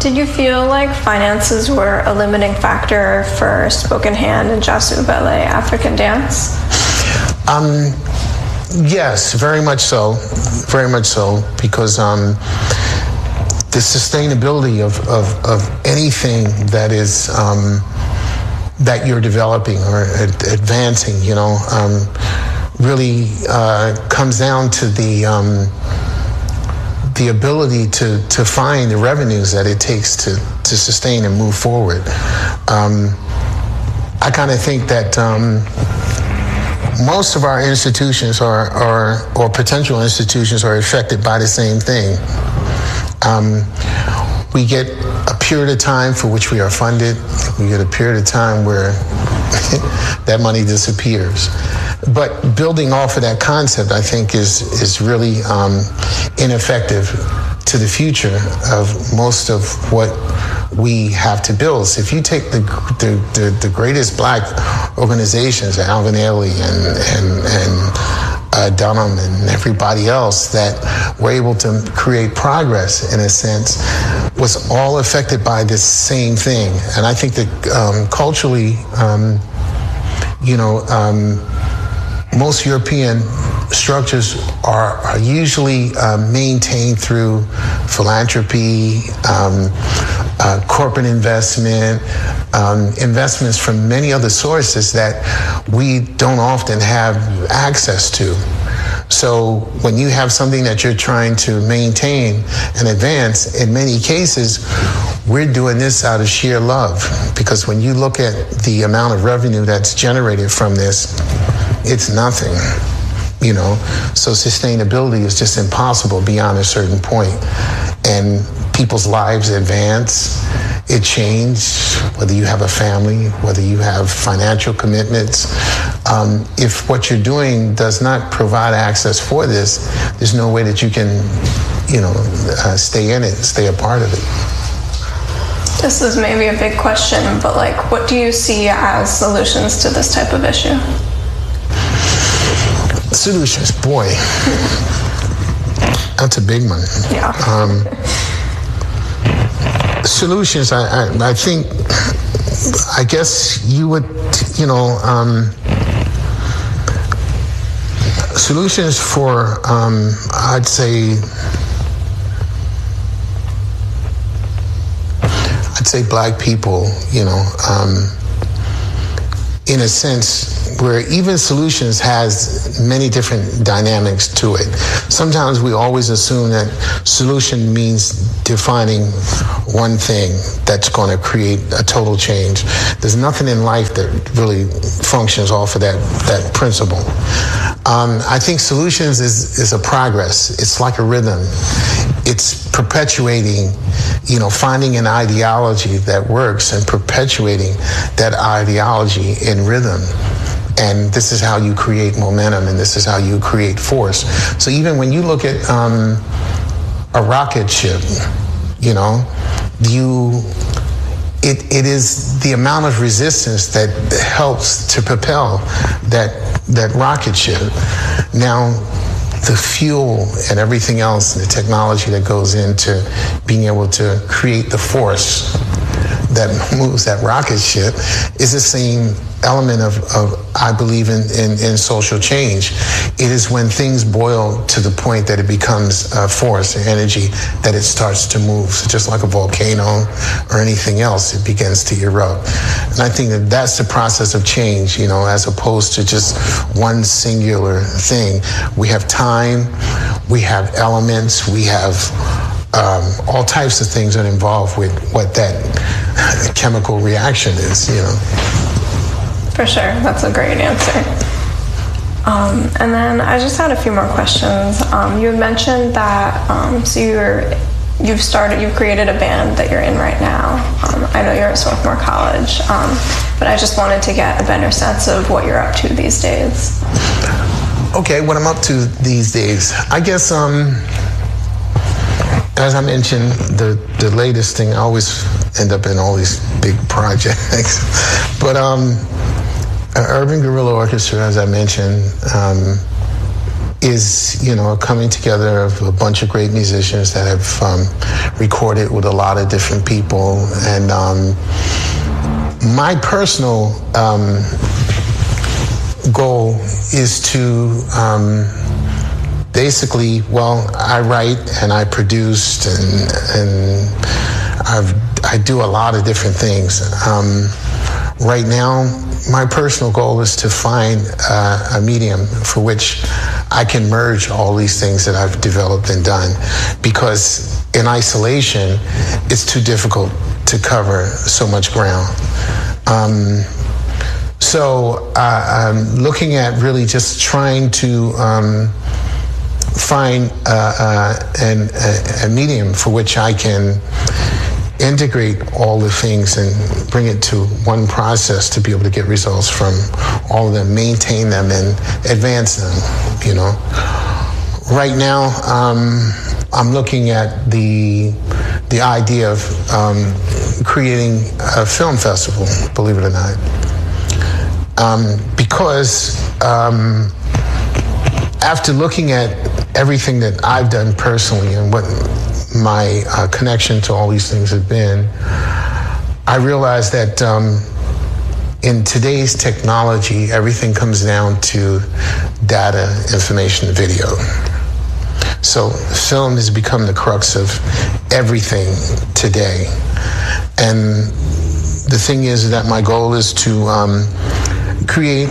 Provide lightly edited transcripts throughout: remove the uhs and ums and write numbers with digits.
Did you feel like finances were a limiting factor for Spoken Hand and Jasu Ballet African dance? Yes, very much so, because the sustainability of anything that is that you're developing or advancing, really comes down to the ability to find the revenues that it takes to sustain and move forward. I kind of think that most of our institutions or potential institutions are affected by the same thing. We get a period of time for which we are funded. We get a period of time where that money disappears. But building off of that concept, I think, is really ineffective to the future of most of what we have to build. So if you take the greatest Black organizations, Alvin Ailey and Dunham and everybody else that were able to create progress, in a sense, was all affected by this same thing. And I think that culturally, most European structures are usually maintained through philanthropy, corporate investment, investments from many other sources that we don't often have access to. So when you have something that you're trying to maintain and advance, in many cases, we're doing this out of sheer love, because when you look at the amount of revenue that's generated from this, it's nothing, So sustainability is just impossible beyond a certain point. And people's lives advance, it changes, whether you have a family, whether you have financial commitments. If what you're doing does not provide access for this, there's no way that you can, stay in it, stay a part of it. This is maybe a big question, but what do you see as solutions to this type of issue? Solutions, boy, that's a big one. Yeah. Solutions, I think, I guess you would, solutions for, I'd say Black people, in a sense, where even solutions has many different dynamics to it. Sometimes we always assume that solution means defining one thing that's going to create a total change. There's nothing in life that really functions off of that principle. I think solutions is a progress. It's like a rhythm. It's perpetuating, finding an ideology that works and perpetuating that ideology in rhythm. And this is how you create momentum, and this is how you create force. So even when you look at a rocket ship, it is the amount of resistance that helps to propel that rocket ship. Now, the fuel and everything else, and the technology that goes into being able to create the force that moves that rocket ship is the same element of I believe in social change. It is when things boil to the point that it becomes a force, an energy, that it starts to move. So just like a volcano or anything else, it begins to erupt. And I think that that's the process of change, as opposed to just one singular thing. We have time, we have elements, we have all types of things that are involved with what that chemical reaction is, For sure, that's a great answer. And then I just had a few more questions. You had mentioned that you've created a band that you're in right now. I know you're at Swarthmore College, but I just wanted to get a better sense of what you're up to these days. Okay, what I'm up to these days, I guess. As I mentioned, the latest thing, I always end up in all these big projects, but Urban Guerrilla Orchestra, as I mentioned, is a coming together of a bunch of great musicians that have recorded with a lot of different people. And my personal goal is to basically, well, I write and I produced and I do a lot of different things. Right now, my personal goal is to find a medium for which I can merge all these things that I've developed and done, because in isolation, it's too difficult to cover so much ground. So I'm looking at really just trying to find a medium for which I can integrate all the things and bring it to one process to be able to get results from all of them, maintain them and advance them, you know. Right now, I'm looking at the idea of creating a film festival, believe it or not. Because after looking at everything that I've done personally and what my connection to all these things have been, I realized that in today's technology, everything comes down to data, information, video. So film has become the crux of everything today. And the thing is that my goal is to create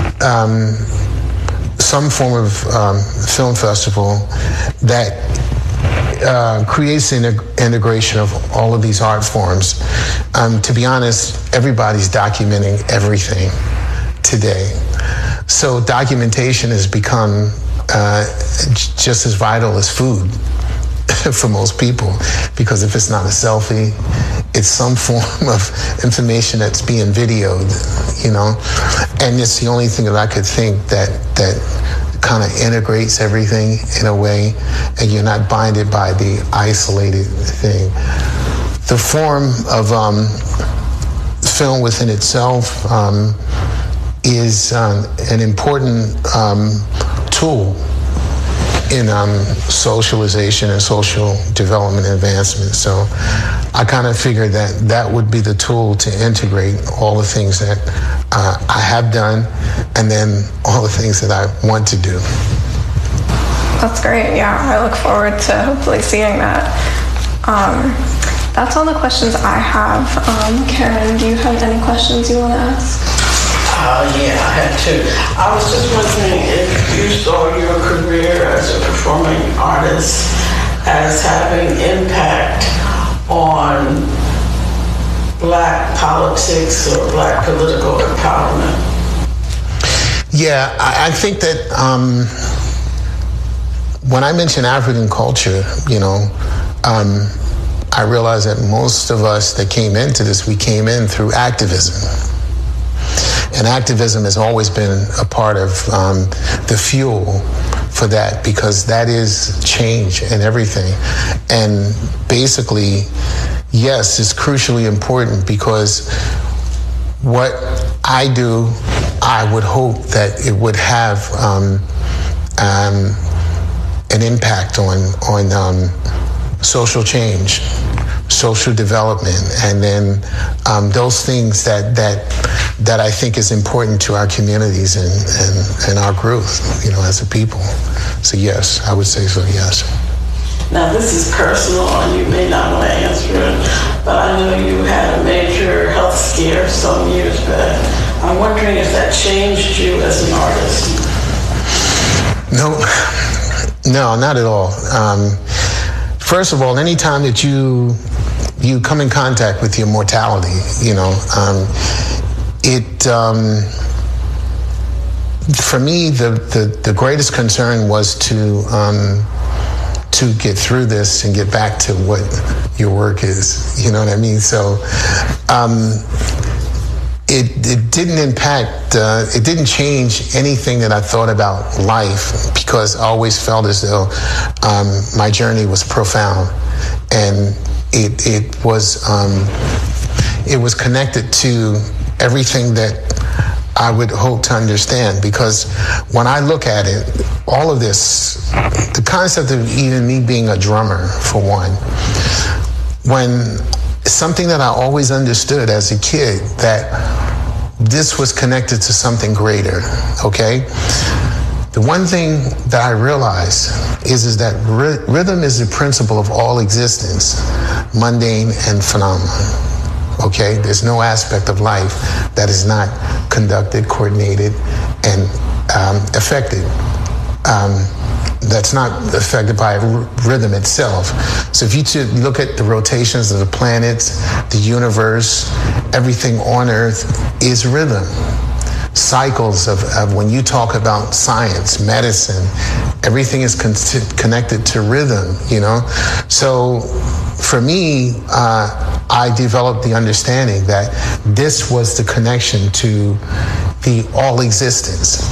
some form of film festival that creates the integration of all of these art forms. To be honest, everybody's documenting everything today. So documentation has become just as vital as food for most people, because if it's not a selfie, it's some form of information that's being videoed, you know? And it's the only thing that I could think that kind of integrates everything in a way, and you're not binded by the isolated thing. The form of film within itself is an important tool in socialization and social development and advancement. So I kind of figured that that would be the tool to integrate all the things that I have done, and then all the things that I want to do. That's great. Yeah, I look forward to hopefully seeing that. That's all the questions I have. Karen, do you have any questions you want to ask? Yeah, I had two. I was just wondering if you saw your career as a performing artist as having impact on Black politics or Black political empowerment. Yeah, I think that when I mention African culture, you know, I realize that most of us that came into this, we came in through activism. And activism has always been a part of the fuel for that, because that is change and everything. And basically, yes, it's crucially important, because what I do, I would hope that it would have an impact on social change, social development, and then those things that I think is important to our communities and our growth, you know, as a people. So yes, I would say so, yes. Now this is personal and you may not want to answer it, but I know you had a major health scare some years back. I'm wondering if that changed you as an artist. No, not at all. First of all, anytime that you come in contact with your mortality, you know, for me, the greatest concern was to get through this and get back to what your work is. You know what I mean? So it didn't impact, it didn't change anything that I thought about life, because I always felt as though my journey was profound, and it was connected to everything that I would hope to understand. Because when I look at it, all of this, the concept of even me being a drummer, for one, when something that I always understood as a kid, that this was connected to something greater, okay? The one thing that I realized is that rhythm is the principle of all existence, mundane and phenomenal, okay? There's no aspect of life that is not conducted, coordinated, and affected. That's not affected by rhythm itself. So if you look at the rotations of the planets, the universe, everything on Earth is rhythm. Cycles of when you talk about science, medicine, everything is connected to rhythm, you know? So for me, I developed the understanding that this was the connection to the all existence.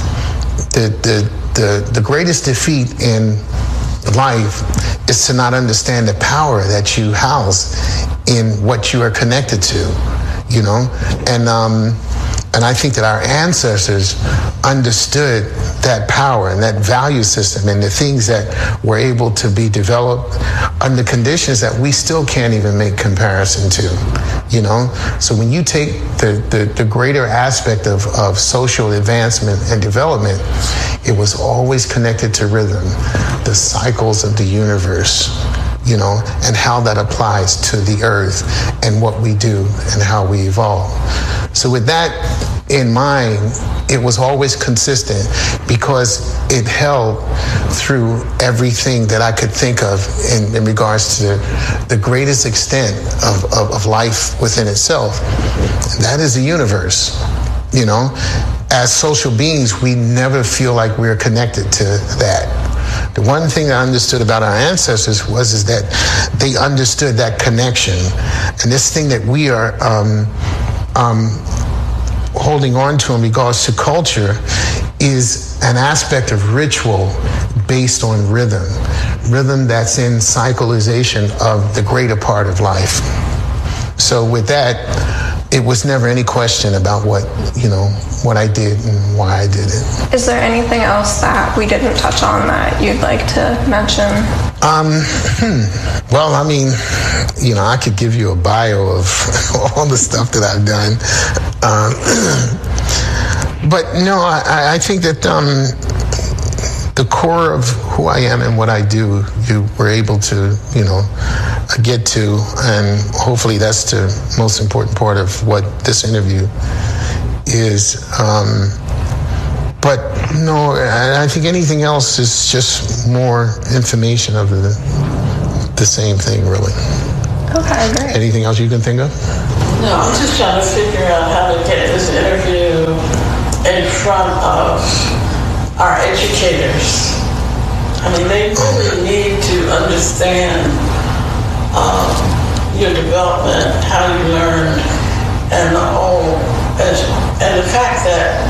The greatest defeat in life is to not understand the power that you house in what you are connected to, you know? And I think that our ancestors understood that power and that value system and the things that were able to be developed under conditions that we still can't even make comparison to, you know? So when you take the greater aspect of social advancement and development, it was always connected to rhythm, the cycles of the universe, you know, and how that applies to the earth and what we do and how we evolve. So with that in mind, it was always consistent because it held through everything that I could think of in regards to the greatest extent of life within itself. That is the universe, you know. As social beings, we never feel like we're connected to that. The one thing I understood about our ancestors is that they understood that connection. And this thing that we are holding on to in regards to culture is an aspect of ritual based on rhythm. Rhythm that's in cyclization of the greater part of life. So with that, it was never any question about what I did and why I did it. Is there anything else that we didn't touch on that you'd like to mention? Well, I mean, I could give you a bio of all the stuff that I've done. But no, I think that the core of who I am and what I do, you were able to, get to, and hopefully that's the most important part of what this interview is. But no, I think anything else is just more information of the same thing, really. Okay, great. Anything else you can think of? No, I'm just trying to figure out how to get this interview in front of our educators. I mean, they really need to understand your development, how you learned, and the fact that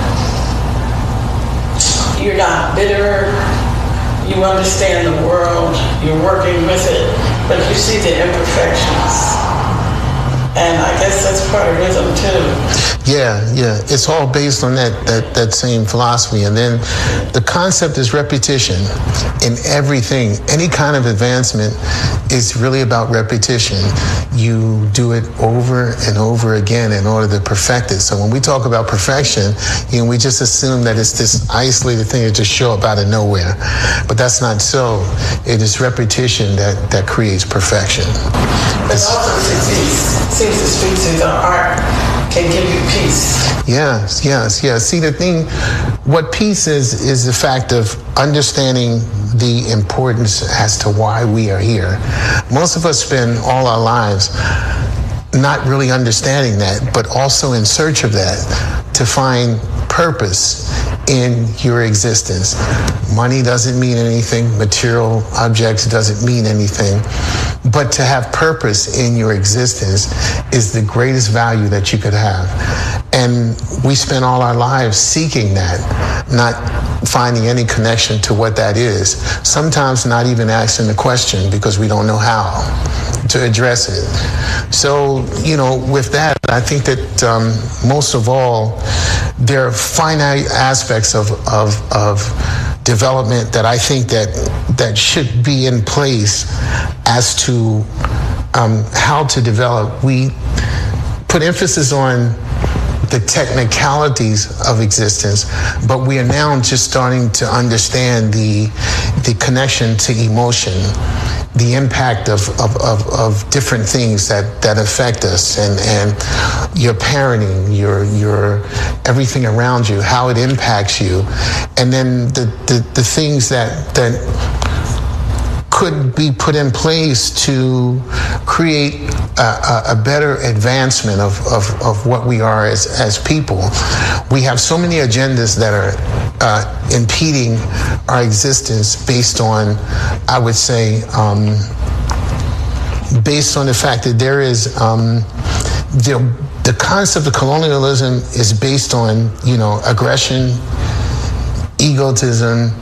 you're not bitter, you understand the world, you're working with it, but you see the imperfections. And I guess that's part of rhythm too. Yeah. It's all based on that same philosophy. And then the concept is repetition in everything. Any kind of advancement is really about repetition. You do it over and over again in order to perfect it. So when we talk about perfection, we just assume that it's this isolated thing that just show up out of nowhere. But that's not so. It is repetition that creates perfection. But also seems to speak to the art can give you peace. Yes. See, the thing, what peace is the fact of understanding the importance as to why we are here. Most of us spend all our lives not really understanding that, but also in search of that to find purpose in your existence. Money doesn't mean anything. Material objects doesn't mean anything. But to have purpose in your existence is the greatest value that you could have. And we spend all our lives seeking that, not finding any connection to what that is. Sometimes not even asking the question because we don't know how to address it. So, with that, I think that most of all, there are finite aspects of development that I think that should be in place as to how to develop. We put emphasis on the technicalities of existence, but we are now just starting to understand the connection to emotion, the impact of different things that affect us, and your parenting, your everything around you, how it impacts you, and then the things that could be put in place to create a better advancement of what we are as people. We have so many agendas that are impeding our existence based on, I would say, based on the fact that there is the concept of colonialism is based on, aggression, egotism,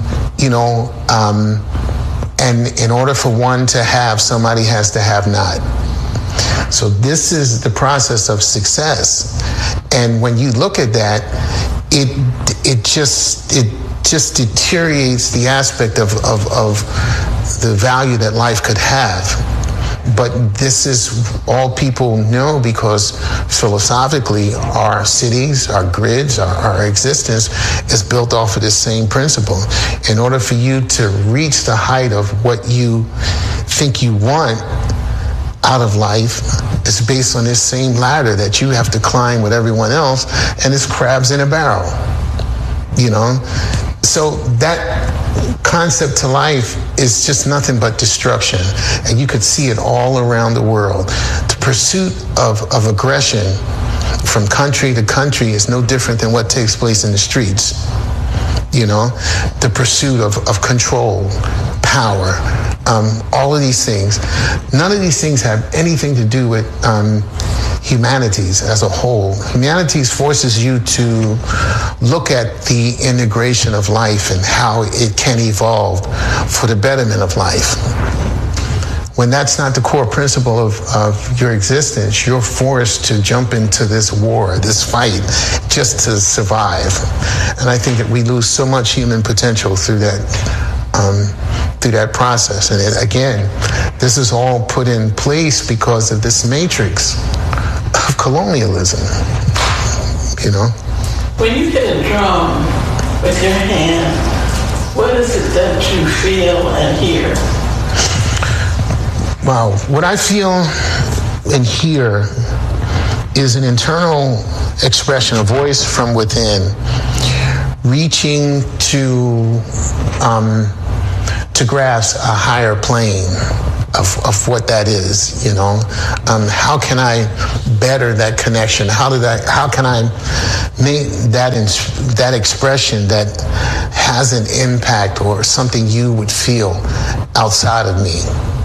and in order for one to have, somebody has to have not. So this is the process of success. And when you look at that, it just deteriorates the aspect of the value that life could have. But this is all people know, because philosophically our cities, our grids, our existence is built off of this same principle. In order for you to reach the height of what you think you want out of life, it's based on this same ladder that you have to climb with everyone else, and it's crabs in a barrel, So that concept to life is just nothing but destruction, and you could see it all around the world. The pursuit of aggression from country to country is no different than what takes place in the streets. The pursuit of control, power, all of these things. None of these things have anything to do with humanities as a whole. Humanities forces you to look at the integration of life and how it can evolve for the betterment of life. When that's not the core principle of your existence, you're forced to jump into this war, this fight, just to survive. And I think that we lose so much human potential through that process. And again, this is all put in place because of this matrix of colonialism, When you hit a drum with your hand, what is it that you feel and hear? Wow, what I feel and hear is an internal expression, a voice from within, reaching to grasp a higher plane of what that is, how can I better that connection? How can I make that expression that has an impact or something you would feel outside of me?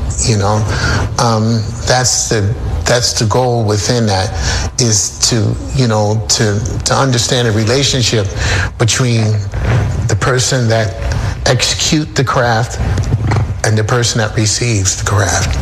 That's the goal within that, is to understand a relationship between the person that execute the craft and the person that receives the craft.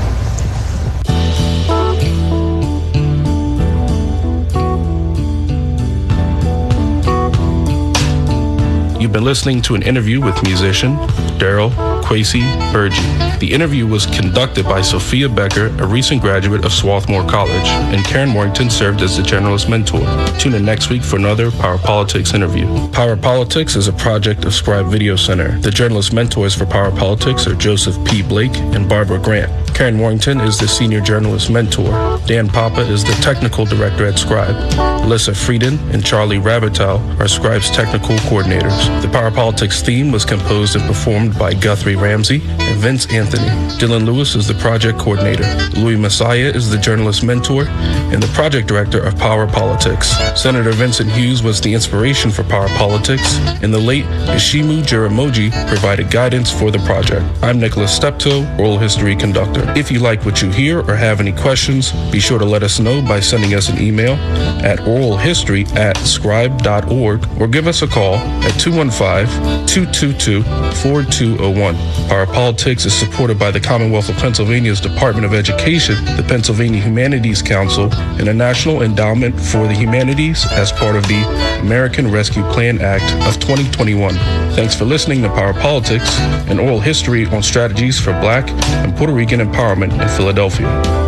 You've been listening to an interview with musician Daryl Kwesi Burgee. The interview was conducted by Sophia Becker, a recent graduate of Swarthmore College, and Karen Morrington served as the journalist mentor. Tune in next week for another Power Politics interview. Power Politics is a project of Scribe Video Center. The journalist mentors for Power Politics are Joseph P. Blake and Barbara Grant. Karen Morrington is the senior journalist mentor. Dan Papa is the technical director at Scribe. Alyssa Frieden and Charlie Rabatow are Scribe's technical coordinators. The Power Politics theme was composed and performed by Guthrie Ramsey and Vince Anthony. Dylan Lewis is the project coordinator. Louis Messiah is the journalist mentor and the project director of Power Politics. Senator Vincent Hughes was the inspiration for Power Politics, and the late Ishimu Jiramoji provided guidance for the project. I'm Nicholas Steptoe, oral history conductor. If you like what you hear or have any questions, be sure to let us know by sending us an email at oralhistory@scribe.org or give us a call at 215-222-4201. Power Politics is supported by the Commonwealth of Pennsylvania's Department of Education, the Pennsylvania Humanities Council, and the National Endowment for the Humanities as part of the American Rescue Plan Act of 2021. Thanks for listening to Power Politics, an oral history on strategies for Black and Puerto Rican empowerment in Philadelphia.